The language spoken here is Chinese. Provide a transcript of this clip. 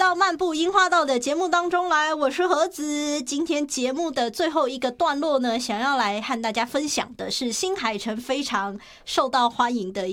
到漫步樱花道的节目当中来，我是盒子。今天节目的最后一个段落呢，想要来和大家分享的是新海诚非常受到欢迎的